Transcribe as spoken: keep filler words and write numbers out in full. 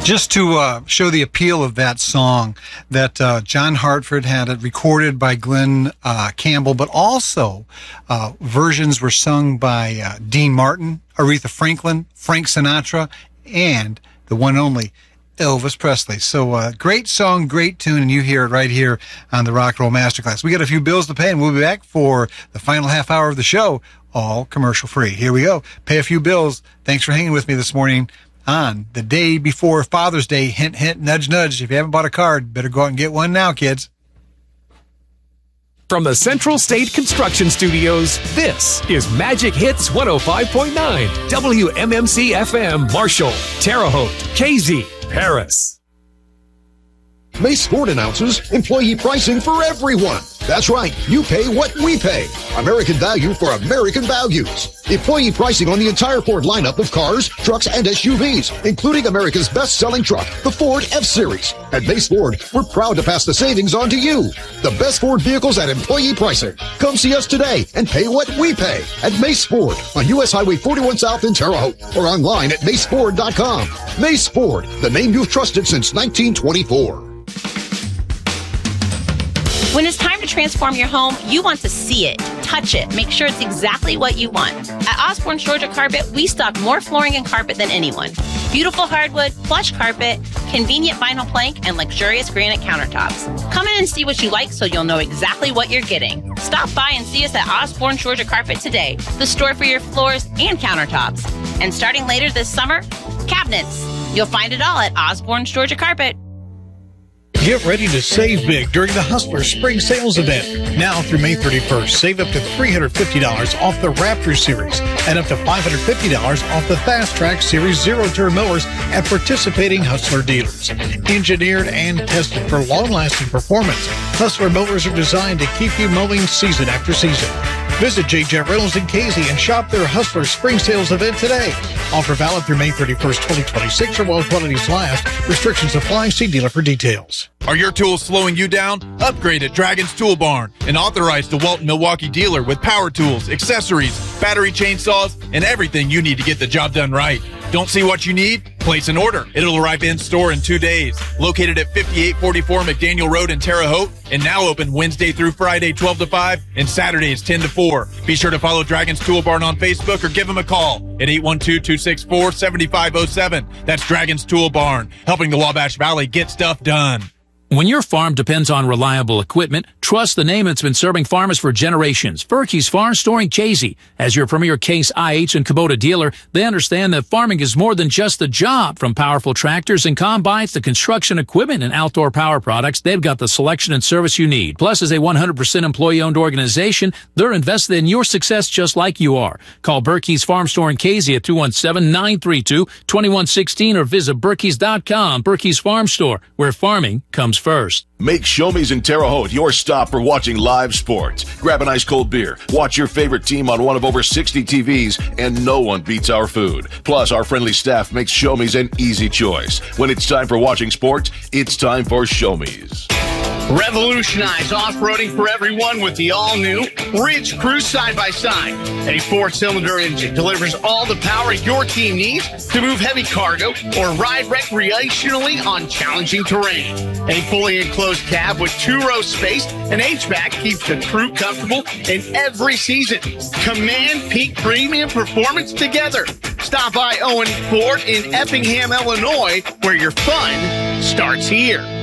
Just to uh, show the appeal of that song, that uh, John Hartford had it recorded by Glenn uh, Campbell, but also uh, versions were sung by uh, Dean Martin, Aretha Franklin, Frank Sinatra, and the one and only Elvis Presley. So uh, great song, great tune, and you hear it right here on the Rock and Roll Masterclass. We got a few bills to pay, and we'll be back for the final half hour of the show, all commercial free. Here we go. Pay a few bills. Thanks for hanging with me this morning on the day before Father's Day. Hint, hint, nudge, nudge. If you haven't bought a card, better go out and get one now, kids. From the Central State Construction Studios, this is Magic Hits one oh five point nine, W M M C F M, Marshall, Terre Haute, K Z, Paris. Mace Ford announces employee pricing for everyone. That's right, you pay what we pay. American value for American values. Employee pricing on the entire Ford lineup of cars, trucks, and S U Vs, including America's best-selling truck, the Ford F-Series. At Mace Ford, we're proud to pass the savings on to you. The best Ford vehicles at employee pricing. Come see us today and pay what we pay at Mace Ford on U S Highway forty-one South in Terre Haute or online at mace ford dot com. Mace Ford, the name you've trusted since nineteen twenty-four. When it's time to transform your home, you want to see it, touch it, make sure it's exactly what you want. At Osborne Georgia Carpet, we stock more flooring and carpet than anyone. Beautiful hardwood, plush carpet, convenient vinyl plank, and luxurious granite countertops. Come in and see what you like so you'll know exactly what you're getting. Stop by and see us at Osborne Georgia Carpet today, the store for your floors and countertops. And starting later this summer, cabinets. You'll find it all at Osborne Georgia Carpet. Get ready to save big during the Hustler Spring Sales Event. Now through May thirty-first, save up to three hundred fifty dollars off the Raptor Series and up to five hundred fifty dollars off the Fast Track Series zero-turn mowers at participating Hustler dealers. Engineered and tested for long-lasting performance, Hustler mowers are designed to keep you mowing season after season. Visit J J Reynolds and Casey and shop their Hustler Spring Sales Event today. Offer valid through May thirty-first, twenty twenty-six or while quantities last. Restrictions apply. See dealer for details. Are your tools slowing you down? Upgrade at Dragon's Tool Barn, an authorized DeWalt Milwaukee dealer with power tools, accessories, battery chainsaws, and everything you need to get the job done right. Don't see what you need? Place an order. It'll arrive in store in two days. Located at fifty-eight forty-four McDaniel Road in Terre Haute, and now open Wednesday through Friday twelve to five and Saturdays ten to four. Be sure to follow Dragon's Tool Barn on Facebook or give them a call at eight one two, two six four, seven five zero seven. That's Dragon's Tool Barn, helping the Wabash Valley get stuff done. When your farm depends on reliable equipment, trust the name that's been serving farmers for generations. Berkey's Farm Store in Casey. As your premier Case I H and Kubota dealer, they understand that farming is more than just a job. From powerful tractors and combines to construction equipment and outdoor power products, they've got the selection and service you need. Plus, as a one hundred percent employee-owned organization, they're invested in your success just like you are. Call Berkey's Farm Store in Casey at two one seven, nine three two, two one one six or visit berkeys dot com. Berkey's Farm Store, where farming comes first. Make Show Me's in Terre Haute your stop for watching live sports. Grab an ice cold beer, watch your favorite team on one of over sixty T Vs, and no one beats our food. Plus, our friendly staff makes Show Me's an easy choice. When it's time for watching sports, it's time for Show Me's. Revolutionize off-roading for everyone with the all-new Ridge Cruise side-by-side. A four-cylinder engine delivers all the power your team needs to move heavy cargo or ride recreationally on challenging terrain. A fully enclosed cab with two-row space and H V A C keeps the crew comfortable in every season. Command peak premium performance together. Stop by Owen Ford in Effingham, Illinois, where your fun starts here.